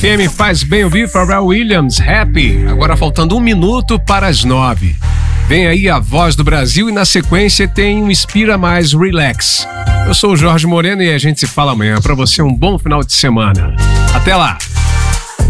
FM faz bem ouvir Pharrell Williams, Happy. Agora faltando 1 minuto para as 9. Vem aí a Voz do Brasil e na sequência tem um Inspira Mais Relax. Eu sou o Jorge Moreno e a gente se fala amanhã. Para você um bom final de semana. Até lá!